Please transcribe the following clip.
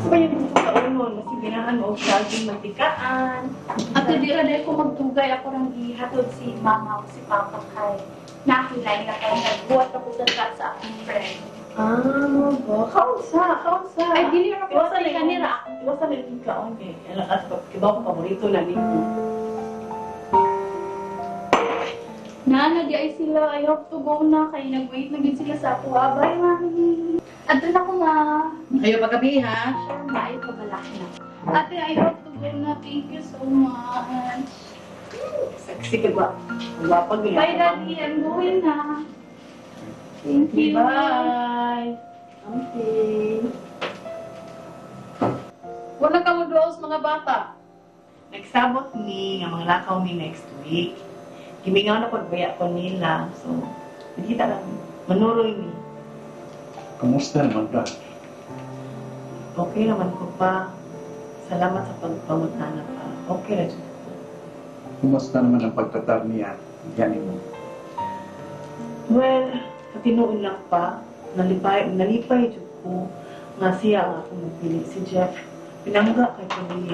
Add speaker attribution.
Speaker 1: pa yung gusto sa unon, kasi ginahan mo saging mantikaan.
Speaker 2: Ato di rin ko magdugay ako ng ihatod si mama o si papa kay nakilay na kay nagbuhat ako sa akong friend.
Speaker 1: Ah, ba? Kausa.
Speaker 2: Ay, dili ako
Speaker 1: Iwasan
Speaker 2: sa kanila.
Speaker 1: Iwasan na yung kaon eh. At kibaw ko paborito na dito.
Speaker 2: Nana, di ay sila. I hope to go na. Kaya nag-wait na din sila sa ako. Bye, mami. Ate na ko nga.
Speaker 3: Ayaw paggabi, ha?
Speaker 2: Sure, maayo pa balaki na. Ate, I hope to go na. Thank you so much.
Speaker 1: Sexy ka ba? Wapag yun.
Speaker 2: Bye, Daddy. I'm going na. Thank you.
Speaker 1: Bye. Okay.
Speaker 3: Wala ka mo doon sa mga bata.
Speaker 1: Nagsabot ni, nga mga lakaw mi next week. Kimingaw na ko, baya ko nila. So, nakita lang, manuroy ni.
Speaker 4: Kamusta naman ka?
Speaker 1: Okay naman ko pa. Salamat sa pagpamutana pa. Okay na dyan.
Speaker 4: Kumusta naman ang pagtatar niya? Yan mo.
Speaker 1: Well, katinuon lang pa. Nalipay dyan ko. Nga siya ang ako magpili. Si Jeff, pinangga kay Pamilya.